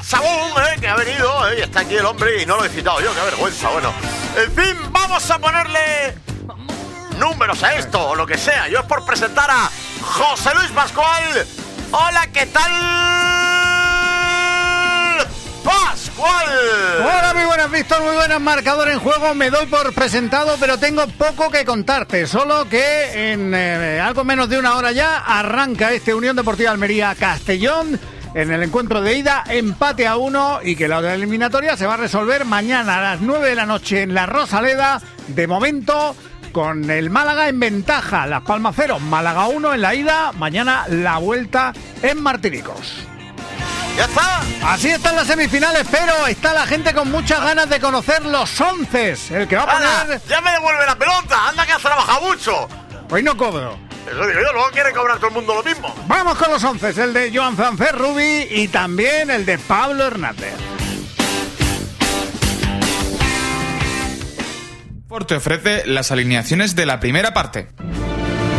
Chabón, que ha venido, y está aquí el hombre y no lo he citado yo, qué vergüenza, bueno. En fin, vamos a ponerle números a esto, o lo que sea. Yo es por presentar a José Luis Pascual. Hola, ¿qué tal? Pascual. Hola, muy buenas, Víctor, muy buenas, marcador en juego. Me doy por presentado, pero tengo poco que contarte. Solo que en algo menos de una hora ya arranca este Unión Deportiva Almería-Castellón. En el encuentro de ida, empate a 1 y que la eliminatoria se va a resolver mañana a las 9 de la noche en la Rosaleda. De momento, con el Málaga en ventaja. Las Palmas 0, Málaga 1 en la ida. Mañana la vuelta en Martinicos. ¿Ya está? Así están las semifinales, pero está la gente con muchas ganas de conocer los 11. El que va a poner... ¡Hala! ¡Ya me devuelve la pelota! ¡Anda que has trabajado mucho! Hoy no cobro. Eso digo yo, luego quiere cobrar todo el mundo lo mismo. Vamos con los 11, el de Joan Francés Rubí y también el de Pablo Hernández. Te ofrece las alineaciones de la primera parte.